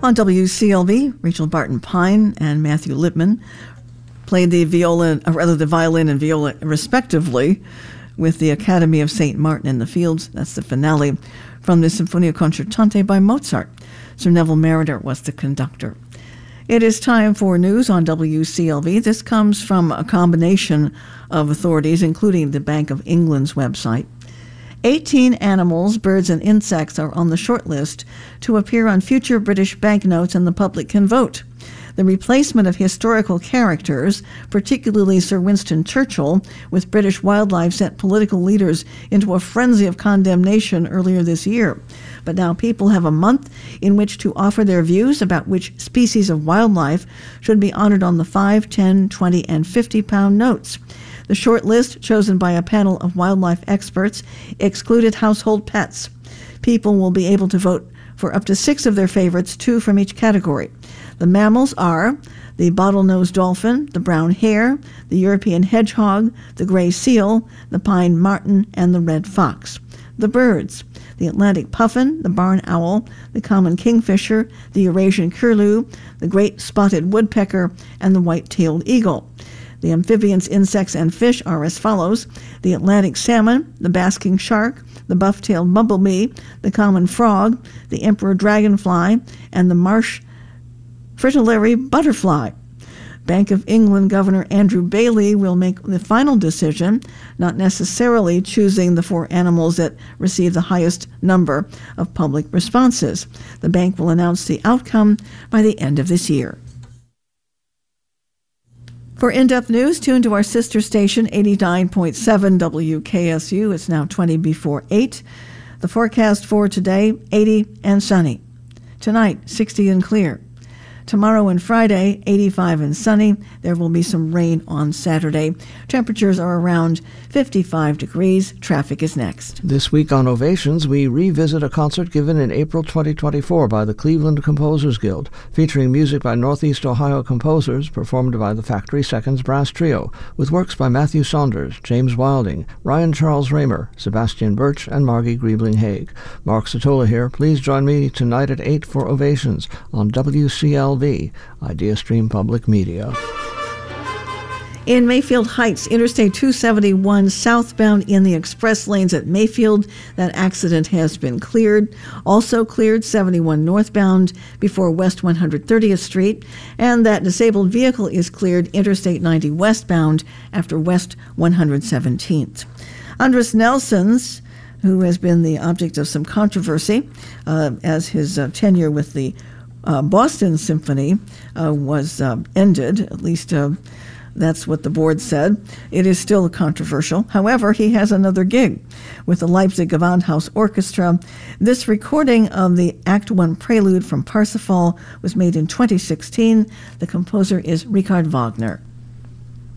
On WCLV, Rachel Barton Pine and Matthew Lipman played the violin and viola respectively with the Academy of St. Martin in the Fields. That's the finale from the Sinfonia Concertante by Mozart. Sir Neville Marriner was the conductor. It is time for news on WCLV. This comes from a combination of authorities, including the Bank of England's website. 18 animals, birds, and insects are on the short list to appear on future British banknotes, and the public can vote. The replacement of historical characters, particularly Sir Winston Churchill, with British wildlife sent political leaders into a frenzy of condemnation earlier this year. But now people have a month in which to offer their views about which species of wildlife should be honored on the 5, 10, 20, and 50-pound notes. The short list, chosen by a panel of wildlife experts, excluded household pets. People will be able to vote for up to 6 of their favorites, 2 from each category. The mammals are the bottlenose dolphin, the brown hare, the European hedgehog, the gray seal, the pine marten, and the red fox. The birds: the Atlantic puffin, the barn owl, the common kingfisher, the Eurasian curlew, the great spotted woodpecker, and the white-tailed eagle. The amphibians, insects, and fish are as follows: the Atlantic salmon, the basking shark, the buff-tailed bumblebee, the common frog, the emperor dragonfly, and the marsh fritillary butterfly. Bank of England Governor Andrew Bailey will make the final decision, not necessarily choosing the 4 animals that receive the highest number of public responses. The bank will announce the outcome by the end of this year. For in-depth news, tune to our sister station, 89.7 WKSU. It's now 20 before 8. The forecast for today, 80 and sunny. Tonight, 60 and clear. Tomorrow and Friday, 85 and sunny. There will be some rain on Saturday. Temperatures are around 55 degrees. Traffic is next. This week on Ovations, we revisit a concert given in April 2024 by the Cleveland Composers Guild, featuring music by Northeast Ohio composers performed by the Factory Seconds Brass Trio, with works by Matthew Saunders, James Wilding, Ryan Charles Raymer, Sebastian Birch, and Margie Griebling-Haig. Mark Satola here. Please join me tonight at 8 for Ovations on WCLV, IdeaStream Public Media. In Mayfield Heights, Interstate 271 southbound in the express lanes at Mayfield, that accident has been cleared. Also cleared 71 northbound before West 130th Street, and that disabled vehicle is cleared Interstate 90 westbound after West 117th. Andres Nelsons, who has been the object of some controversy as his tenure with the Boston Symphony was ended, at least that's what the board said. It is still controversial. However, he has another gig with the Leipzig Gewandhaus Orchestra. This recording of the Act 1 Prelude from Parsifal was made in 2016. The composer is Richard Wagner.